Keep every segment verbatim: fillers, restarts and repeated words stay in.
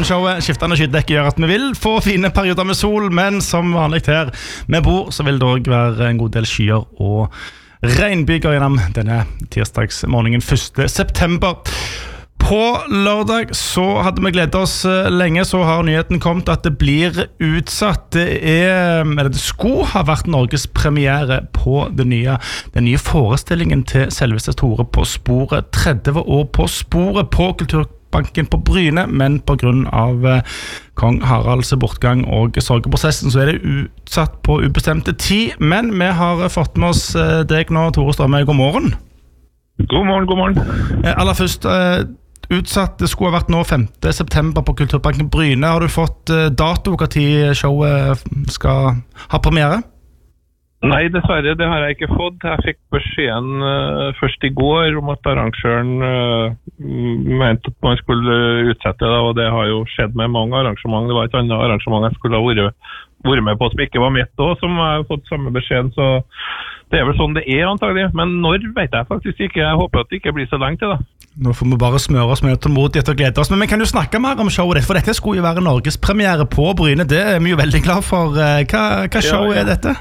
Aftenshowet. Skiftende skyddekk gjør at vi vil få fine perioder med sol, men som vanlig her med bord, så vil det også være en god del skyer og regnbyger gjennom denne tirsdagsmorgenen første september. På lørdag så hadde vi gledet oss lenge, så har nyheten kommet at det blir utsatt. Det, er, eller det skulle ha vært Norges premiere på det nye, den nye forestillingen til selveste Tore på sporet. tretti år på sporet på Kulturbanken på Bryne, men på grunn av kong Haralds bortgang og sorgeprosessen så er det utsatt på ubestemte tid. Men vi har fått med oss deg nå, Tore Strømme. God morgen. God morgen, god morgen. Aller først, utsatt, det skulle ha vært nå femte september på Kulturbanken Bryne. Har du fått dato hva tid showet skal ha premiere? Nei, dessverre, det har jeg ikke fått. Jeg fikk beskjeden uh, først i går om at arrangøren uh, mente at man skulle utsette det, og det har jo skjedd med mange arrangement. Det var et annet arrangement jeg skulle ha vært, vært med på som ikke var mitt også, som jeg har fått samme beskjeden, så det er vel sånn det er antagelig. Men når vet jeg faktisk ikke. Jeg håper at det ikke blir så lenge til da. Nå får vi bare smøre oss med tålmodighet og glede oss. Men vi kan jo snakke mer om showet ditt, for dette skulle jo være Norges premiere på Bryne. Det er vi jo veldig glad for. Hva, hva show ja, ja. er dette?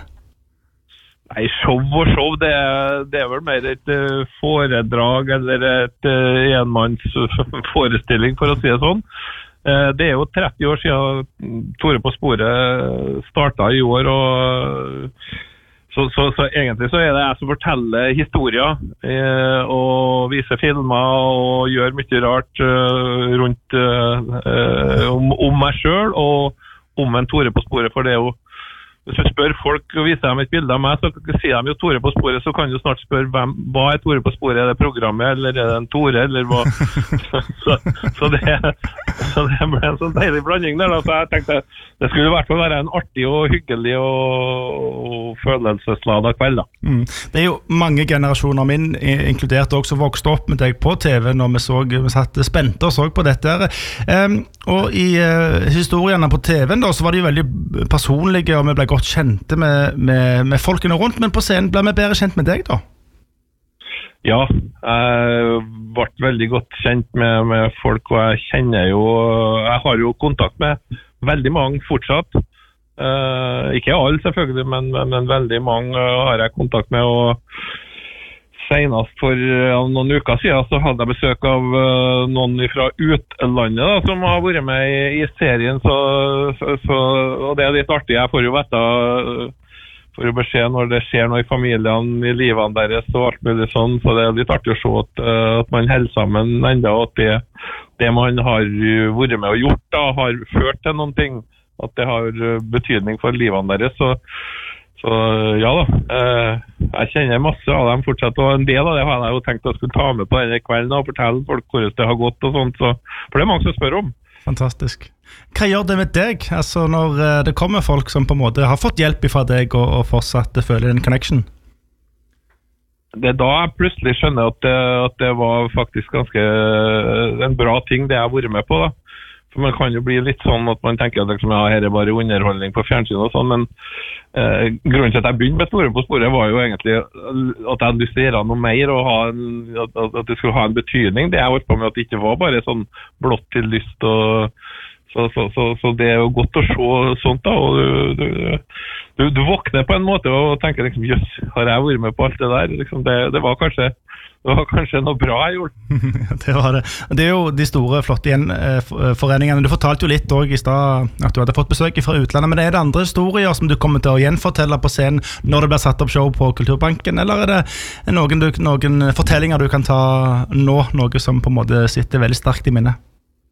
Nei, show og show, det er, det er vel mer et uh, foredrag eller et uh, enmanns forestilling, for å si det sånn. Uh, det er jo tretti år siden Tore på sporet startet i år, og Så, så, så egentlig så er det jeg som forteller historier eh, og viser filmer og gjør mye rart eh, rundt eh, om, om meg selv og om en Tore på sporet, for det er jo hvis du spør folk og viser dem et bilde av meg, så sier de jo Tore på sporet, så kan du snart spørre hvem, hva er Tore på sporet, er det programmet, eller er det en Tore, eller hva? så, så, det, så det ble en sånn deilig blanding der, da. Så jeg tenkte det skulle i hvert fall være en artig og hyggelig og, og følelsesladet kveld, da. Mm. Det er jo mange generasjoner min, inkludert også, vokste opp med deg på T V når vi så, vi satt spente og så på dette. Um, og i uh, historiene på T V-en da, så var de jo veldig personlige, og vi ble godt kjente med, med, med folkene rundt, men på scenen ble vi bedre kjent med deg da? Ja, jeg ble veldig godt kjent med, med folk, og jeg kjenner jo, jeg har jo kontakt med veldig mange fortsatt. Uh, ikke alle selvfølgelig, men, men, men veldig mange har jeg kontakt med, og senest for ja, noen uker siden så hadde jeg besøk av uh, noen fra utlandet da, som har vært med i, i serien, så, så, så, og det er litt artig. Jeg får jo vite uh, får jo beskjed når det skjer noe i familien, i livene deres og alt mulig sånn, så det er litt artig å se at, uh, at man holder sammen enda, og at det, det man har vært med og gjort da, har ført til noen ting, at det har betydning for livene deres, så Så ja da, eh, jeg kjenner masse av dem fortsatt, og en del av det har jeg jo tenkt å skulle ta med på denne kvelden og fortelle folk hvordan det har gått og sånt, så, for det er mange som spør om. Fantastisk. Hva gjør det med deg, altså når det kommer folk som på en måte har fått hjelp fra deg og, og fortsatt føler en connection? Det er da jeg plutselig skjønner at det, at det var faktisk ganske en bra ting det jeg har vært med på da. For man kan jo bli litt sånn at man tenker at liksom, ja, her er bare underholdning på fjernsyn og sånn, men eh, grunnen til at jeg begynte med Tore på sporet var jo egentlig at jeg hadde lyst til å gjøre noe mer og ha en, at, at det skulle ha en betydning. Det jeg holdt på med at det ikke var bare sånn blått til lyst, og, så, så, så, så det er jo godt å se sånt da, og du, du, du, du våkner på en måte og tenker liksom, jøss, har jeg vært med på alt det der? Liksom, det, det var kanskje Det var kanskje noe bra jeg gjorde. Det var det. Det er jo de store, flotte igjen, foreningene. Du fortalte jo litt også i sted at du hadde fått besøk fra utlandet, men er det andre historier som du kommer til å gjenfortelle på scenen når det blir satt opp show på Kulturbanken, eller er det noen, du, noen fortellinger du kan ta nå, noe som på en måte sitter veldig sterkt i minnet?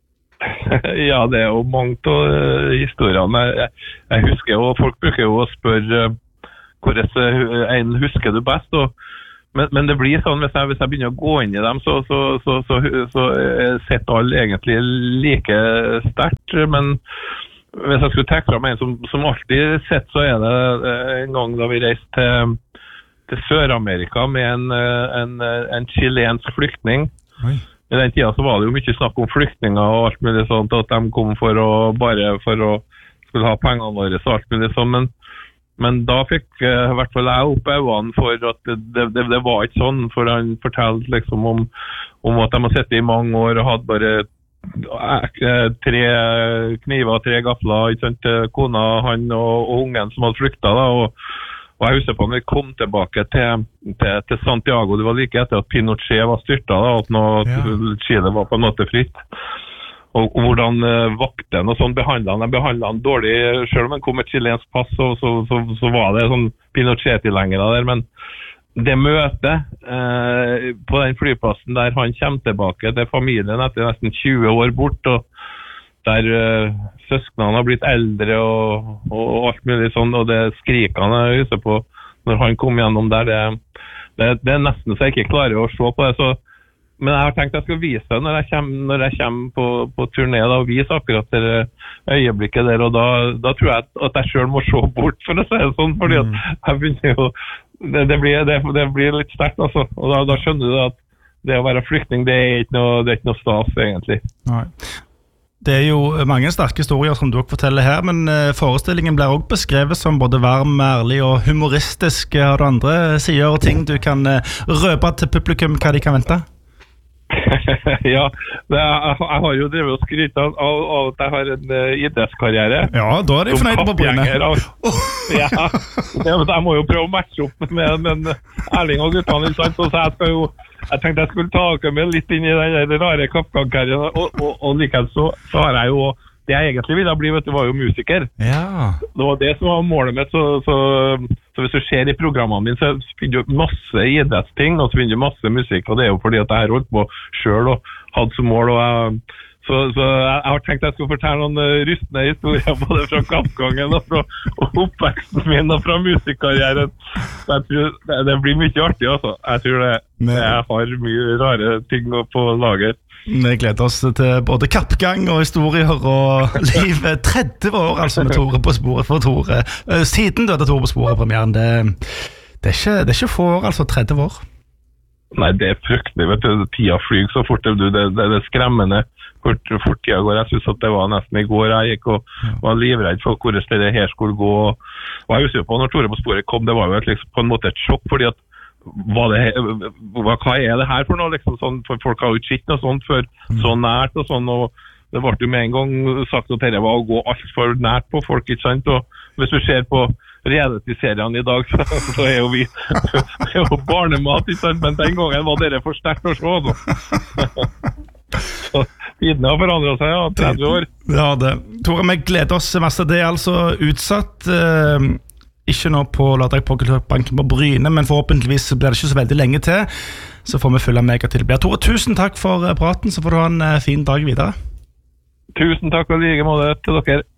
Ja, det er jo mange av uh, historiene. Jeg, jeg husker jo, folk bruker jo å spørre uh, hvordan en husker du best, og Men, men det blir sånn, hvis jeg, hvis jeg begynner å gå inn i dem, så, så, så, så, så, så sitter alle egentlig like sterkt. Men hvis jeg skulle trekke fram en som, som alltid sett, så er det en gang da vi reiste til, til Sør-Amerika med en, en, en chilensk flyktning. Oi. I den tiden så var det jo mye snakk om flyktninger og alt mulig sånt, at de kom for å, bare for å skulle ha pengene våre og alt mulig sånn, men Men da fikk uh, i hvert fall jeg opp øynene for at det, det, det var ikke sånn, for han fortalte liksom om, om at de har sittet i mange år og hadde bare tre kniver, tre gafler, ikke sant, kona, han og, og ungen som hadde flyktet da, og, og jeg husker på når vi kom tilbake til, til, til Santiago, det var like etter at Pinochet var styrtet da, at nå, ja. Chile var på en måte fritt. Og, og hvordan uh, vakten og sånn behandlet han, behandlet han dårlig, selv om han kom med et chilensk pass, så, så, så, så var det sånn Pinochet-tilhengere der, men det møtet eh, på den flyplassen der han kommer tilbake til familien etter nesten tjue år bort, og der eh, søsknene har blitt eldre og, og alt mulig sånn, og det skrikene jeg husker på når han kom gjennom der, det, det, det er nesten så jeg ikke klarer å se på det, så, men jeg har tenkt jeg skal vise det når jeg kommer, når jeg kommer på, på turné da, og vise akkurat det øyeblikket der, og da, da tror jeg at, at jeg selv må se bort, for å si det sånn, fordi at jeg begynner jo Det, det, blir, det, det blir litt sterkt, altså. Og da, da skjønner du at det å være flyktning, det er ikke noe, det er ikke noe stas, egentlig. Nei. Det er jo mange sterke historier som dere forteller her, men forestillingen blir også beskrevet som både varm, ærlig og humoristisk. Har du andre sider og ting du kan røpe til publikum hva de kan vente? Ja, det, jeg, jeg har jo drevet og skrytt av, av at jeg har en uh, idrettskarriere. Ja, da er det fornøyd på Bryne. Ja, jeg må jo prøve å matche opp med, med Erling og guttene, så jeg skal jo jeg tenkte jeg skulle ta dere med litt inn i den rare kappgangkarrieren, og, og, og likevel så, så har jeg jo det jeg egentlig ville bli, vet du, var jo musiker. Ja. Det var det som var målet mitt, så, så, så hvis du ser i programmene mine, så finner du masse idrettsting, og så finner du masse musikk, og det er jo fordi at jeg har holdt på selv og hadde som mål, og jeg, så, så jeg, jeg har tenkt at jeg skulle fortelle noen rystende historier, både fra kappgangen og fra og oppveksten min og fra musikkarrieren. Så jeg tror det, det blir mye artig, altså. Jeg tror det, jeg har mye rare ting på lager. Vi gleder oss til både kappgang og historier og liv. tretti år altså med Tore på sporet for Tore. Siden døde Tore på sporet-premieren, det, det, er ikke, det er ikke få år, altså tretti år. Nei, det er fryktelig, vet du. Tida flyg så fort, det, det, det er skremmende fort, fort tida går. Jeg synes at det var nesten i går jeg gikk og var livredd for hvor det her skulle gå. Og jeg husker på når Tore på sporet kom, det var jo et, liksom, på en måte et sjokk, fordi at hva, det, hva, hva er det her for noe, liksom, sånn, for folk har jo ikke sett noe sånt før, så nært og sånn, og det ble jo med en gang sagt at dette var å gå alt for nært på folk, ikke sant, og hvis du ser på reality-seriene i dag, så, så er jo vi det er jo barnemat, ikke sant, men den gangen var dere for sterkt å se, altså. Så tidene har forandret seg, ja, tretti år. Ja, det. Tore, vi gleder oss masse, det er altså utsatt, eh, ikke nå på lørdag på Kulturbanken på Bryne, men forhåpentligvis blir det ikke så veldig lenge til, så får vi følge med hva til det blir. Tore, tusen takk for praten, så får du ha en fin dag videre. Tusen takk og like måte til dere.